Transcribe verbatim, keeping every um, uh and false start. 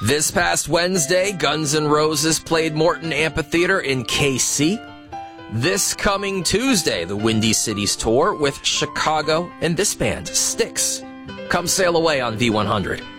This past Wednesday, Guns N' Roses played Morton Amphitheater in K C. This coming Tuesday, the Windy Cities Tour with Chicago and this band, Styx. Come sail away on V one hundred.